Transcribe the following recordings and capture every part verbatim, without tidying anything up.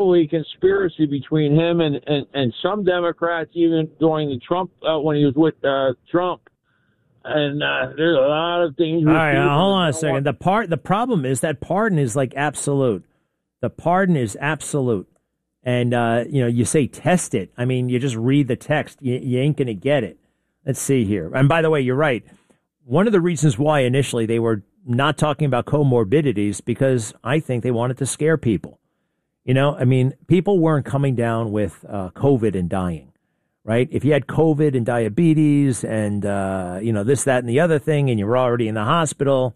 conspiracy between him and, and, and some Democrats, even during the Trump, uh, when he was with uh, Trump. And uh, there's a lot of things. All right, uh, hold on a second. Want- the part, the problem is that pardon is like absolute. The pardon is absolute. And, uh, you know, you say test it. I mean, you just read the text. You, you ain't going to get it. Let's see here. And by the way, you're right. One of the reasons why initially they were not talking about comorbidities, because I think they wanted to scare people. You know, I mean, people weren't coming down with uh, COVID and dying, right? If you had COVID and diabetes and, uh, you know, this, that, and the other thing, and you were already in the hospital,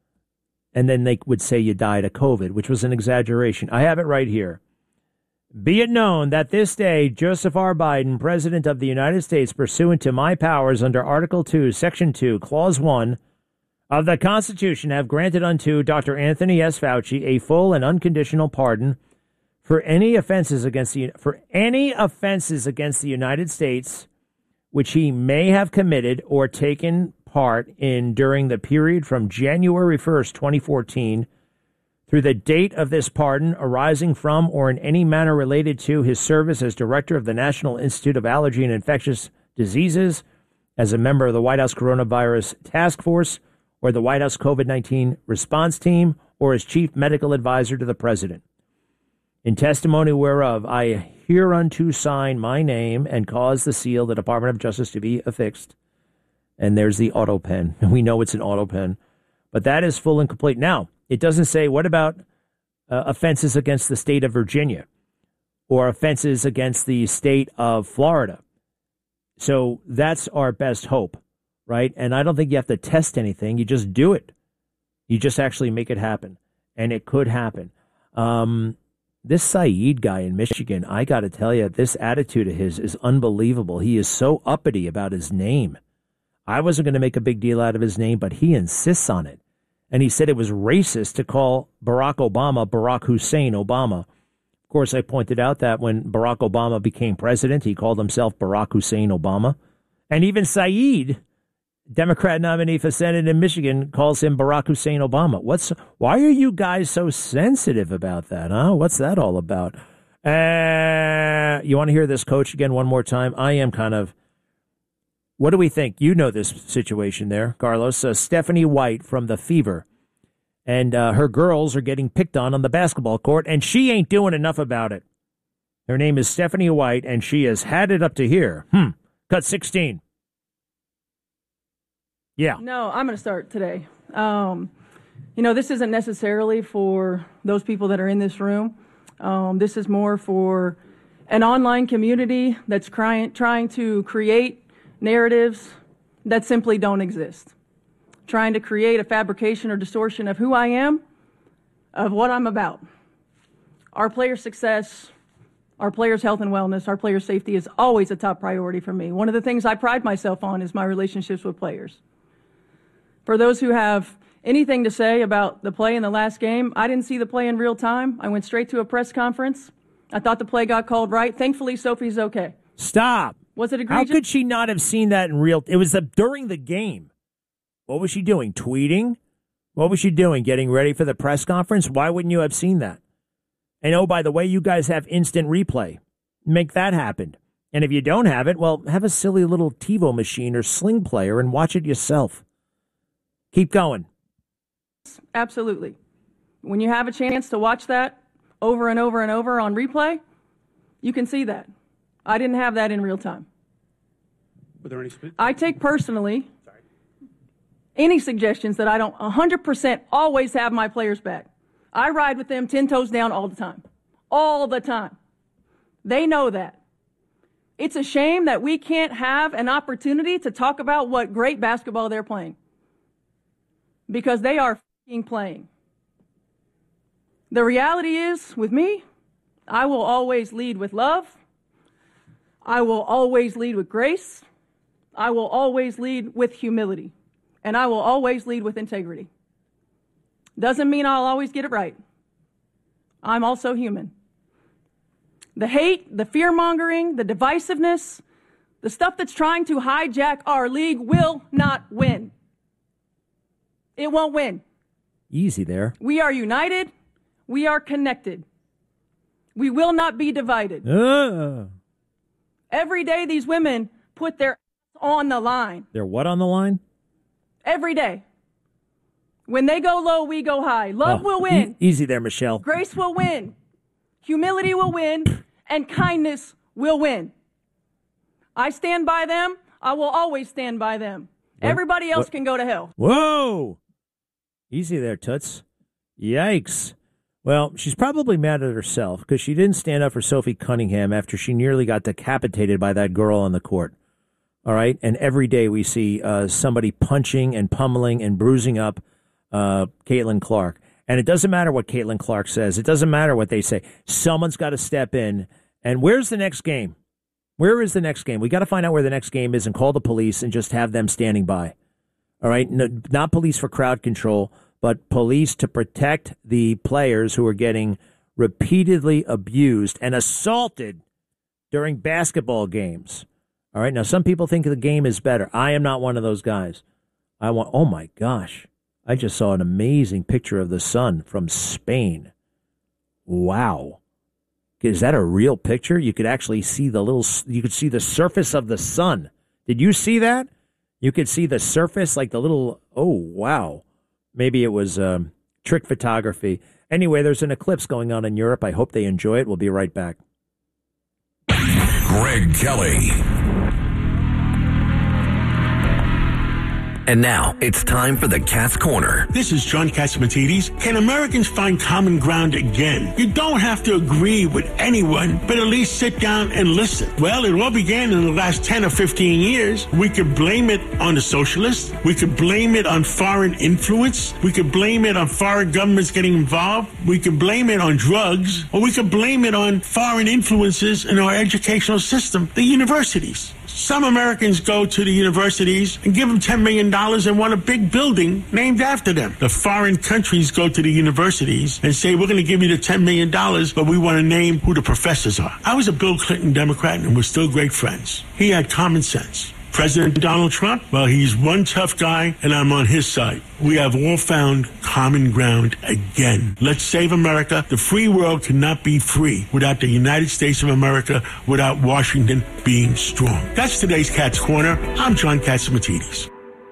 and then they would say you died of COVID, which was an exaggeration. I have it right here. Be it known that this day, Joseph R. Biden, President of the United States, pursuant to my powers under Article two, Section two, Clause one of the Constitution, have granted unto Doctor Anthony S. Fauci a full and unconditional pardon for any offenses against the for any offenses against the United States which he may have committed or taken part in during the period from January first, twenty fourteen, through the date of this pardon, arising from or in any manner related to his service as director of the National Institute of Allergy and Infectious Diseases, as a member of the White House Coronavirus Task Force, or the White House COVID nineteen Response Team, or as chief medical advisor to the president. In testimony whereof, I hereunto sign my name and cause the seal of the Department of Justice to be affixed. And there's the auto pen. We know it's an auto pen. But that is full and complete. Now, it doesn't say, what about uh, offenses against the state of Virginia or offenses against the state of Florida? So that's our best hope, right? And I don't think you have to test anything. You just do it. You just actually make it happen. And it could happen. Um, this Saeed guy in Michigan, I got to tell you, this attitude of his is unbelievable. He is so uppity about his name. I wasn't going to make a big deal out of his name, but he insists on it. And he said it was racist to call Barack Obama Barack Hussein Obama. Of course, I pointed out that when Barack Obama became president, he called himself Barack Hussein Obama. And even Saeed, Democrat nominee for Senate in Michigan, calls him Barack Hussein Obama. What's why are you guys so sensitive about that, huh? What's that all about? Uh, you want to hear this coach again one more time? I am kind of... What do we think? You know this situation there, Carlos. Uh, Stephanie White from the Fever. And uh, her girls are getting picked on on the basketball court, and she ain't doing enough about it. Her name is Stephanie White, and she has had it up to here. Hmm. Cut sixteen. Yeah. No, I'm going to start today. Um, you know, this isn't necessarily for those people that are in this room. Um, this is more for an online community that's crying, trying to create narratives that simply don't exist. Trying to create a fabrication or distortion of who I am, of what I'm about. Our players' success, our players' health and wellness, our players' safety is always a top priority for me. One of the things I pride myself on is my relationships with players. For those who have anything to say about the play in the last game, I didn't see the play in real time. I went straight to a press conference. I thought the play got called right. Thankfully, Sophie's okay. Stop. Was it egregious? How could she not have seen that in real? It was the, during the game. What was she doing? Tweeting? What was she doing? Getting ready for the press conference? Why wouldn't you have seen that? And oh, by the way, you guys have instant replay. Make that happen. And if you don't have it, well, have a silly little TiVo machine or Sling player and watch it yourself. Keep going. Absolutely. When you have a chance to watch that over and over and over on replay, you can see that. I didn't have that in real time. Were there any sp- I take personally Sorry. any suggestions that I don't one hundred percent always have my players back. I ride with them ten toes down all the time. All the time. They know that. It's a shame that we can't have an opportunity to talk about what great basketball they're playing. Because they are f***ing playing. The reality is, with me, I will always lead with love. I will always lead with grace. I will always lead with humility. And I will always lead with integrity. Doesn't mean I'll always get it right. I'm also human. The hate, the fear-mongering, the divisiveness, the stuff that's trying to hijack our league will not win. It won't win. Easy there. We are united. We are connected. We will not be divided. Uh, Every day these women put their on the line. They're what on the line? Every day. When they go low, we go high. Love Oh, will win. E- easy there, Michelle. Grace will win. Humility will win. And kindness will win. I stand by them. I will always stand by them. What? Everybody else What? can go to hell. Whoa! Easy there, Toots. Yikes. Well, she's probably mad at herself because she didn't stand up for Sophie Cunningham after she nearly got decapitated by that girl on the court. All right? And every day we see uh, somebody punching and pummeling and bruising up uh, Caitlin Clark. And it doesn't matter what Caitlin Clark says. It doesn't matter what they say. Someone's got to step in. And where's the next game? Where is the next game? We got to find out where the next game is and call the police and just have them standing by. All right? No, not police for crowd control, but police to protect the players who are getting repeatedly abused and assaulted during basketball games. All right? Now, some people think the game is better. I am not one of those guys. I want, oh my gosh. I just saw an amazing picture of the sun from Spain. Wow. Is that a real picture? You could actually see the little, you could see the surface of the sun. Did you see that? You could see the surface, like the little, oh, wow. Maybe it was um, trick photography. Anyway, there's an eclipse going on in Europe. I hope they enjoy it. We'll be right back. Greg Kelly. And now it's time for the Cat's Corner. This is John Catsimatidis. Can Americans find common ground again? You don't have to agree with anyone, but at least sit down and listen. Well, it all began in the last ten or fifteen years. We could blame it on the socialists. We could blame it on foreign influence. We could blame it on foreign governments getting involved. We could blame it on drugs, or we could blame it on foreign influences in our educational system, the universities. Some Americans go to the universities and give them ten million dollars and want a big building named after them. The foreign countries go to the universities and say, we're going to give you the ten million dollars, but we want to name who the professors are. I was a Bill Clinton Democrat and we're still great friends. He had common sense. President Donald Trump, well, he's one tough guy, and I'm on his side. We have all found common ground again. Let's save America. The free world cannot be free without the United States of America, without Washington being strong. That's today's Cat's Corner. I'm John Catsimatidis.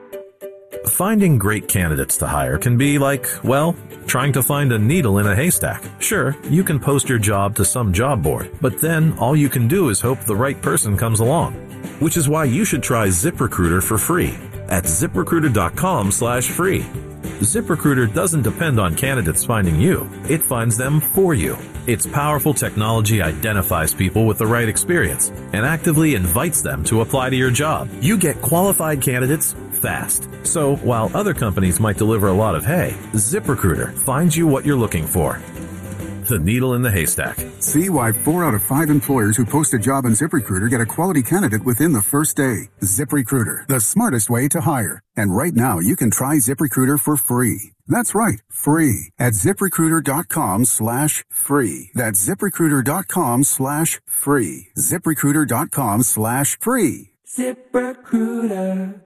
Finding great candidates to hire can be like, well, trying to find a needle in a haystack. Sure, you can post your job to some job board, but then all you can do is hope the right person comes along. Which is why you should try ZipRecruiter for free at ZipRecruiter.com slash free. ZipRecruiter doesn't depend on candidates finding you. It finds them for you. Its powerful technology identifies people with the right experience and actively invites them to apply to your job. You get qualified candidates fast. So while other companies might deliver a lot of hay, ZipRecruiter finds you what you're looking for. The needle in the haystack. See why four out of five employers who post a job on ZipRecruiter get a quality candidate within the first day. ZipRecruiter, the smartest way to hire. And right now, you can try ZipRecruiter for free. That's right, free at ZipRecruiter.com slash free. That's ZipRecruiter.com slash free. ZipRecruiter.com slash free. ZipRecruiter.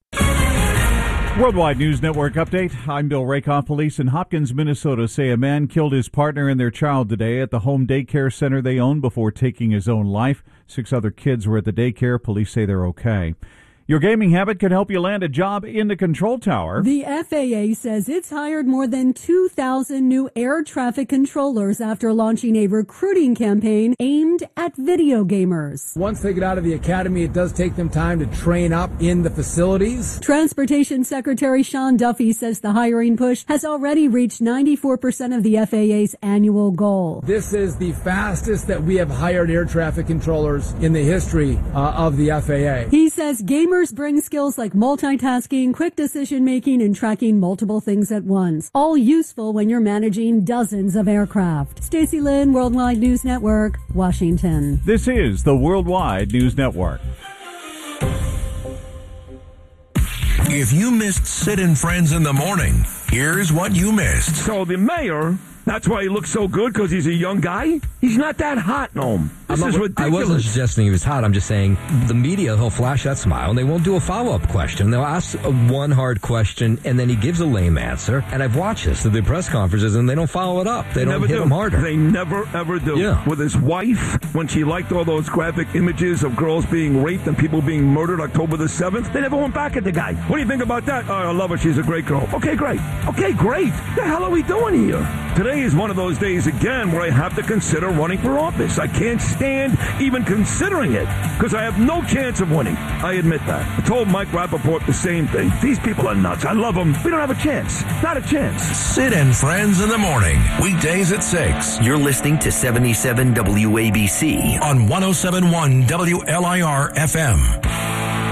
Worldwide News Network update. I'm Bill Rakoff. Police in Hopkins, Minnesota say a man killed his partner and their child today at the home daycare center they own before taking his own life. Six other kids were at the daycare. Police say they're okay. Your gaming habit could help you land a job in the control tower. The F A A says it's hired more than two thousand new air traffic controllers after launching a recruiting campaign aimed at video gamers. Once they get out of the academy, it does take them time to train up in the facilities. Transportation Secretary Sean Duffy says the hiring push has already reached ninety-four percent of the F A A's annual goal. This is the fastest that we have hired air traffic controllers in the history uh, of the F A A. He says gamers bring skills like multitasking, quick decision-making, and tracking multiple things at once. All useful when you're managing dozens of aircraft. Stacey Lynn, Worldwide News Network, Washington. This is the Worldwide News Network. If you missed Sid and Friends in the morning, here's what you missed. So the mayor That's why he looks so good, because he's a young guy? He's not that hot, Noam. This not, is ridiculous. I wasn't suggesting he was hot. I'm just saying the media, he'll flash that smile, and they won't do a follow-up question. They'll ask a one hard question, and then he gives a lame answer. And I've watched this at the press conferences, and they don't follow it up. They, They don't never hit do. him harder. They never, ever do. Yeah. With his wife, when she liked all those graphic images of girls being raped and people being murdered October the seventh, they never went back at the guy. What do you think about that? Oh, I love her. She's a great girl. Okay, great. Okay, great. The hell are we doing here? Today is one of those days again where I have to consider running for office. I can't stand even considering it because I have no chance of winning. I admit that. I told Mike Rappaport the same thing. These people are nuts. I love them. We don't have a chance. Not a chance. Sid and Friends in the morning. Weekdays at six. You're listening to seventy-seven W A B C on one oh seven point one W L I R F M.